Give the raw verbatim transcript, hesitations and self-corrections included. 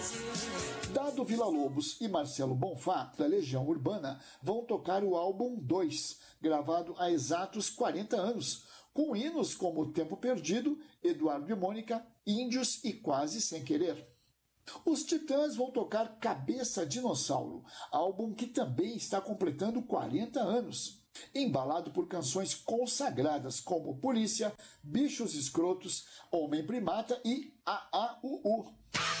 Dado Villa-Lobos e Marcelo Bonfá, da Legião Urbana, vão tocar o álbum dois, gravado há exatos quarenta anos, com hinos como Tempo Perdido, Eduardo e Mônica, Índios e Quase Sem Querer. Os Titãs vão tocar Cabeça Dinossauro, álbum que também está completando quarenta anos, embalado por canções consagradas como Polícia, Bichos Escrotos, Homem Primata e A A U U.